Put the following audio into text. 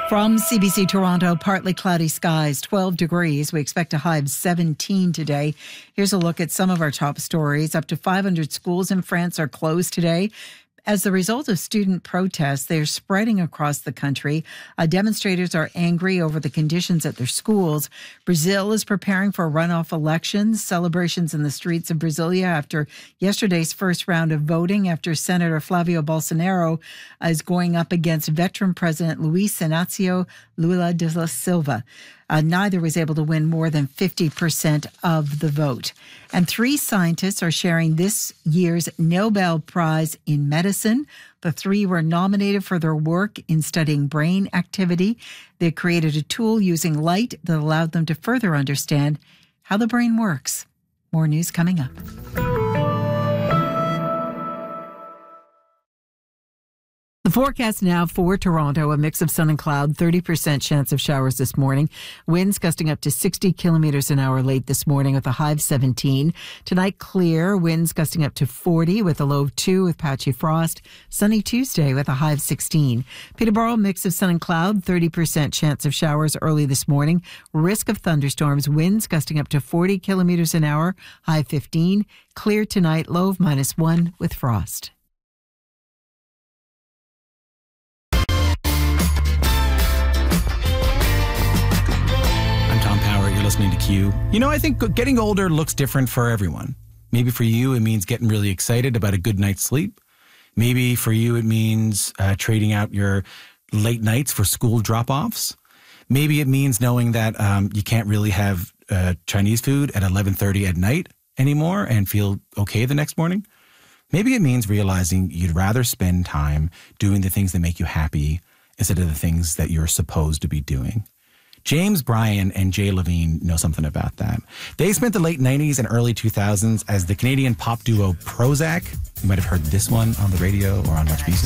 From CBC Toronto, partly cloudy skies, 12 degrees. We expect a high of 17 today. Here's a look at some of our top stories. Up to 500 schools in France are closed today. As the result of student protests, they're spreading across the country. Demonstrators are angry over the conditions at their schools. Brazil is preparing for runoff elections, celebrations in the streets of Brasilia after yesterday's first round of voting, after Senator Flavio Bolsonaro is going up against veteran President Luiz Inácio Lula da Silva. Neither was able to win more than 50% of the vote. And 3 scientists are sharing this year's Nobel Prize in Medicine. The 3 were nominated for their work in studying brain activity. They created a tool using light that allowed them to further understand how the brain works. More news coming up. The forecast now for Toronto, a mix of sun and cloud, 30% chance of showers this morning. Winds gusting up to 60 kilometers an hour late this morning with a high of 17. Tonight, clear, winds gusting up to 40 with a low of 2 with patchy frost. Sunny Tuesday with a high of 16. Peterborough, mix of sun and cloud, 30% chance of showers early this morning. Risk of thunderstorms, winds gusting up to 40 kilometers an hour, high of 15. Clear tonight, low of -1 with frost. Listening to Q. You know, I think getting older looks different for everyone. Maybe for you, it means getting really excited about a good night's sleep. Maybe for you, it means trading out your late nights for school drop-offs. Maybe it means knowing that you can't really have Chinese food at 11:30 at night anymore and feel okay the next morning. Maybe it means realizing you'd rather spend time doing the things that make you happy instead of the things that you're supposed to be doing. James Bryan and Jay Levine know something about that. They spent the late 90s and early 2000s as the Canadian pop duo Prozac. You might have heard this one on the radio or on Much Music.